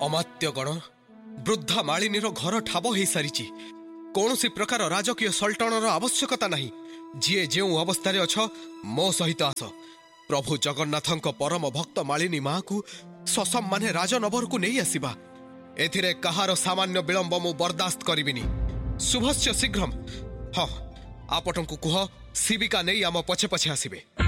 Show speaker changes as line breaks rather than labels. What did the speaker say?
अमात्यगण वृद्धा मालिनीर घर ठाब हो सारी कौन सी प्रकार राजकीय सल्टणर आवश्यकता नहीं। जी जो अवस्था अछ मो सहित आस। प्रभु जगन्नाथ परम भक्त मालिनी माँ को ससम्माने राजनगर को नहीं आसवा। एथिरे कहार सामान्य विलंब मु बर्दाश्त करिबिनी। शुभस्य शीघ्रम। हाँ आपटंकु कुह शिविका नहीं आम पछे पछे आसिबे।